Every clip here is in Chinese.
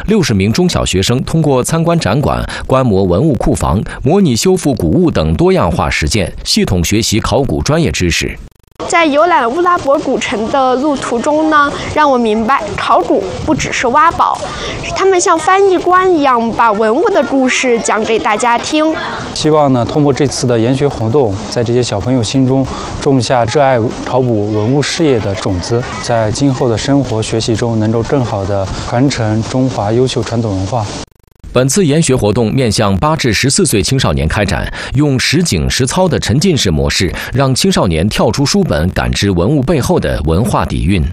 60名中小学生通过参观展馆、观摩文物库房、模拟修复古物等多样化实践，系统学习考古专业知识。 在游览乌拉博古城的路途中呢，让我明白考古不只是挖宝，他们像翻译官一样把文物的故事讲给大家听。 希望呢，通过这次的研学活动，在这些小朋友心中种下热爱考古文物事业的种子，在今后的生活学习中能够更好地传承中华优秀传统文化。 本次研学活动面向8至14岁青少年开展，用实景实操的沉浸式模式，让青少年跳出书本，感知文物背后的文化底蕴。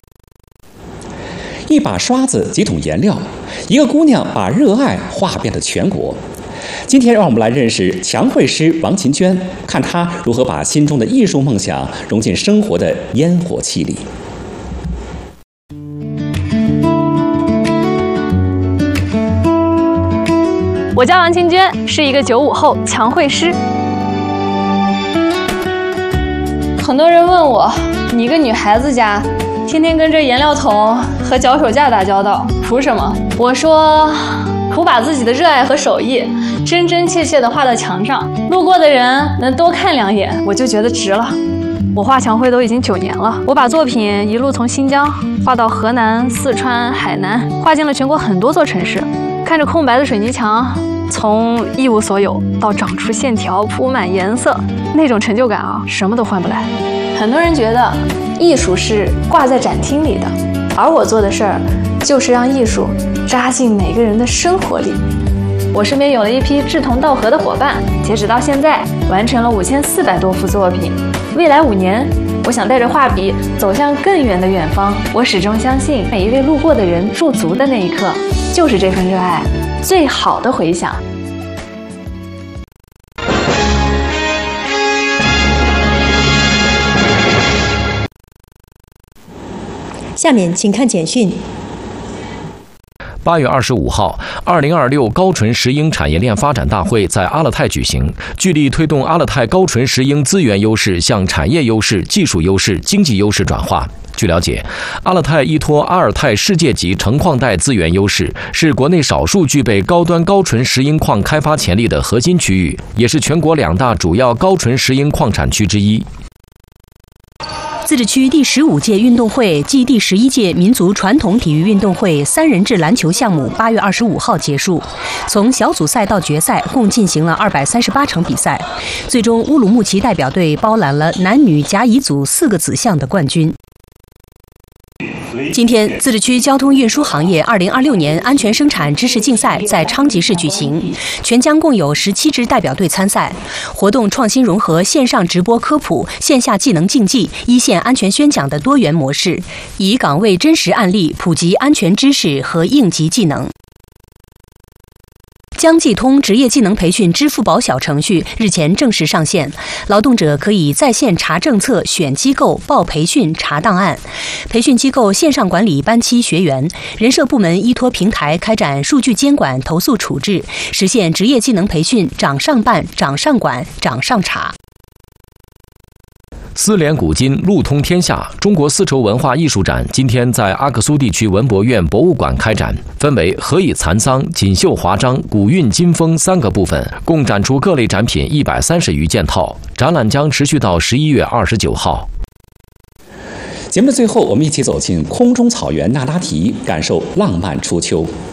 一把刷子，几桶颜料，一个姑娘把热爱画遍了全国。今天让我们来认识墙绘师王琴娟，看她如何把心中的艺术梦想融进生活的烟火气里。 我叫王琴娟，是一个95后墙绘师。很多人问我，你一个女孩子家，天天跟着颜料桶和脚手架打交道，图什么？我说，图把自己的热爱和手艺真真切切地画到墙上，路过的人能多看2眼，我就觉得值了。我画墙绘都已经9年了，我把作品一路从新疆画到河南、四川、海南，画进了全国很多座城市。看着空白的水泥墙，从一无所有到长出线条、铺满颜色，那种成就感啊，什么都换不来。很多人觉得艺术是挂在展厅里的，而我做的事儿就是让艺术扎进每个人的生活里。我身边有了一批志同道合的伙伴，截止到现在完成了5400多幅作品。未来5年，我想带着画笔走向更远的远方。我始终相信，每一位路过的人驻足的那一刻，就是这份热爱最好的回响。 下面请看简讯。 8月25号，2026高纯石英产业链发展大会在阿勒泰举行，聚力推动阿勒泰高纯石英资源优势向产业优势、技术优势、经济优势转化。据了解，阿勒泰依托阿尔泰世界级成矿带资源优势，是国内少数具备高端高纯石英矿开发潜力的核心区域，也是全国2大主要高纯石英矿产区之一。 自治区第15届运动会暨第11届民族传统体育运动会3人制篮球项目8月25号结束，从小组赛到决赛共进行了238场比赛，最终乌鲁木齐代表队包揽了男女甲乙组4个子项的冠军。今天，自治区交通运输行业2026年安全生产知识竞赛在昌吉市举行，全疆共有17支代表队参赛。活动创新融合线上直播科普、线下技能竞技、一线安全宣讲的多元模式，以岗位真实案例普及安全知识和应急技能。江济通职业技能培训支付宝小程序日前正式上线，劳动者可以在线查政策、选机构、报培训、查档案。培训机构线上管理班期学员，人社部门依托平台开展数据监管、投诉处置，实现职业技能培训掌上办、掌上管、掌上查。 丝连古今，路通天下。中国丝绸文化艺术展今天在阿克苏地区文博院博物馆开展，分为何以蚕桑、锦绣华章、古韵今风3个部分，共展出各类展品130余件套。展览将持续到11月29号。 节目的最后，我们一起走进空中草原那拉提，感受浪漫初秋。